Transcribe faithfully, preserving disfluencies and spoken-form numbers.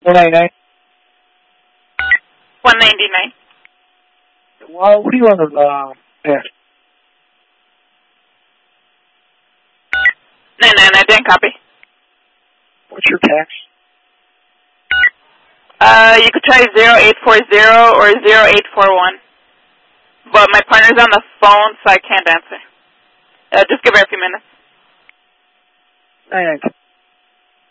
one ninety-nine. one ninety-nine. Well, what do you want to, uh, yeah. nine nine, I didn't copy. What's your tax? Uh, you could try zero eight four zero or zero eight four one. But my partner's on the phone, so I can't answer. Uh, just give her a few minutes. All right.